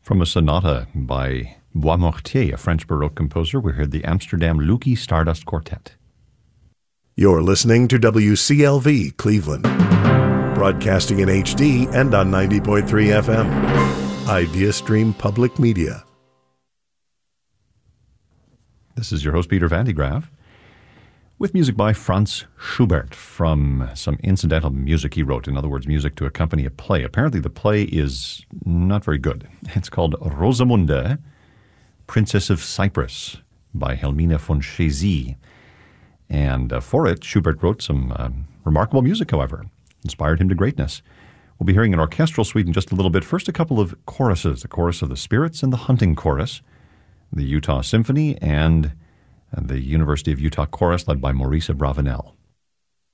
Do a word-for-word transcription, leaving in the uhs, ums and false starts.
From a sonata by Boismortier, a French Baroque composer, we heard the Amsterdam Lukie Stardust Quartet. You're listening to W C L V Cleveland, broadcasting in H D and on ninety point three F M. IdeaStream Public Media. This is your host, Peter Van de Graaff, with music by Franz Schubert from some incidental music he wrote. In other words, music to accompany a play. Apparently the play is not very good. It's called Rosamunde, Princess of Cyprus by Helmina von Chézy. And uh, for it, Schubert wrote some uh, remarkable music, however, inspired him to greatness. We'll be hearing an orchestral suite in just a little bit. First, a couple of choruses, the Chorus of the Spirits and the Hunting Chorus, the Utah Symphony, and the University of Utah Chorus led by Maurice Abravanel.